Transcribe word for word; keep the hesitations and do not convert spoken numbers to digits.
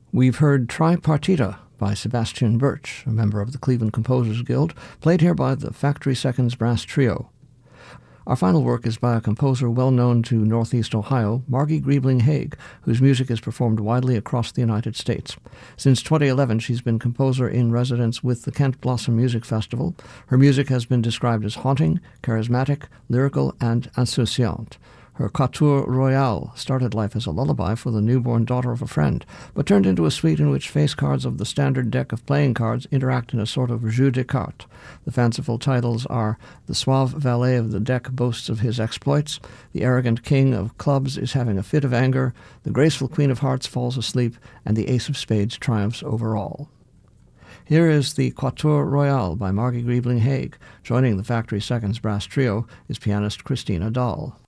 We've heard Tripartita by Sebastian Birch, a member of the Cleveland Composers Guild, played here by the Factory Seconds Brass Trio. Our final work is by a composer well known to Northeast Ohio, Margie Griebling Haig, whose music is performed widely across the United States. Since twenty eleven, she's been composer in residence with the Kent Blossom Music Festival. Her music has been described as haunting, charismatic, lyrical, and insouciant. Her Quatuor Royale started life as a lullaby for the newborn daughter of a friend, but turned into a suite in which face cards of the standard deck of playing cards interact in a sort of jeu de cartes. The fanciful titles are The Suave Valet of the Deck Boasts of His Exploits, The Arrogant King of Clubs is Having a Fit of Anger, The Graceful Queen of Hearts Falls Asleep, and The Ace of Spades Triumphs Over All. Here is the Quatuor Royale by Margie Griebling Haig. Joining the Factory Seconds Brass Trio is pianist Christina Dahl.